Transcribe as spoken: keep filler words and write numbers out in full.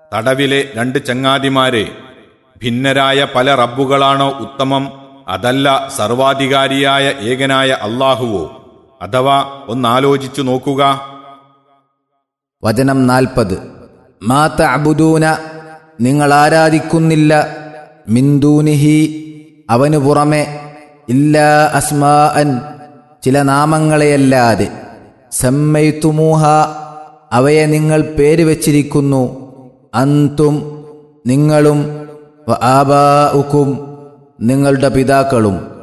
തടവിലെ രണ്ട് ചങ്ങാതിമാരെ, ഭിന്നരായ പല റബ്ബുകളാണോ ഉത്തമം, അതല്ല സർവാധികാരിയായ ഏകനായ അല്ലാഹുവോ? അഥവാ ഒന്നാലോചിച്ചു നോക്കുക. വചനം നാൽപ്പത്. മാ തഅബുദൂന, നിങ്ങൾ ആരാധിക്കുന്നില്ല, മിൻ ദൂനിഹി, അവനു പുറമെ, ഇല്ലാ അസ്മാഅൻ, ചില നാമങ്ങളെയല്ലാതെ, സമ്മൈതുമൂഹ, അവയെ നിങ്ങൾ പേര് വച്ചിരിക്കുന്നു, അന്തും, നിങ്ങളും, വ ആബാഉക്കും, നിങ്ങളുടെ പിതാക്കളും,